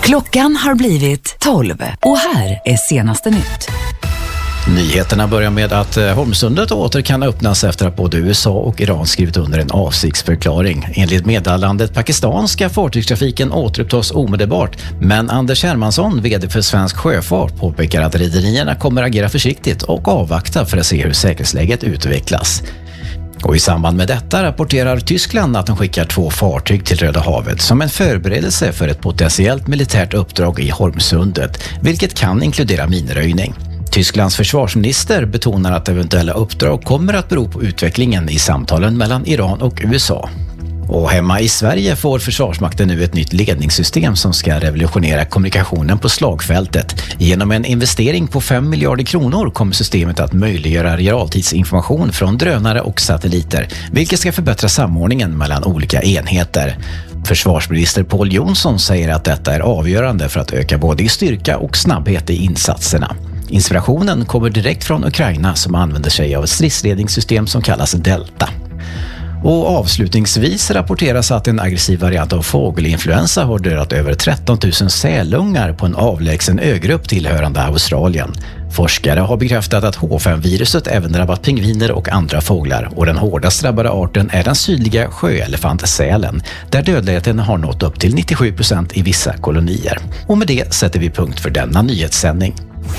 Klockan har blivit 12 och här är senaste nytt. Nyheterna börjar med att Hormsundet åter kan öppnas efter att både USA och Iran skrivit under en avsiktsförklaring. Enligt meddelandet Pakistan ska fartygstrafiken återupptas omedelbart, men Anders Hermansson, vd för Svensk Sjöfart, påpekar att rederierna kommer agera försiktigt och avvakta för att se hur säkerhetsläget utvecklas. Och i samband med detta rapporterar Tyskland att de skickar 2 fartyg till Röda havet som en förberedelse för ett potentiellt militärt uppdrag i Hormsundet, vilket kan inkludera minröjning. Tysklands försvarsminister betonar att eventuella uppdrag kommer att bero på utvecklingen i samtalen mellan Iran och USA. Och hemma i Sverige får Försvarsmakten nu ett nytt ledningssystem som ska revolutionera kommunikationen på slagfältet. Genom en investering på 5 miljarder kronor kommer systemet att möjliggöra realtidsinformation från drönare och satelliter, vilket ska förbättra samordningen mellan olika enheter. Försvarsminister Pål Jonsson säger att detta är avgörande för att öka både i styrka och snabbhet i insatserna. Inspirationen kommer direkt från Ukraina som använder sig av ett stridsledningssystem som kallas Delta. Och avslutningsvis rapporteras att en aggressiv variant av fågelinfluensa har dödat över 13 000 sälungar på en avlägsen ögrupp tillhörande Australien. Forskare har bekräftat att H5-viruset även drabbat pingviner och andra fåglar, och den hårdast drabbade arten är den sydliga sjöelefantsälen, där dödligheten har nått upp till 97% i vissa kolonier. Och med det sätter vi punkt för denna nyhetssändning.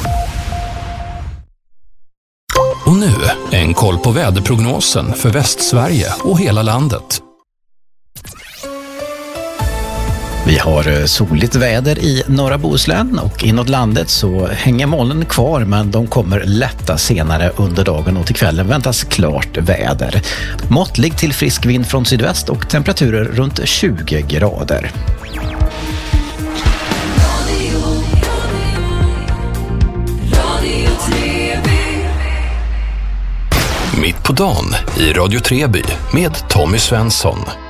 Och nu en koll på väderprognosen för Västsverige och hela landet. Vi har soligt väder i norra Bohuslän och inåt landet så hänger molnen kvar, men de kommer lätta senare under dagen och till kvällen väntas klart väder. Måttlig till frisk vind från sydväst och temperaturer runt 20 grader. Mitt på dagen i Radio Treby med Tommy Svensson.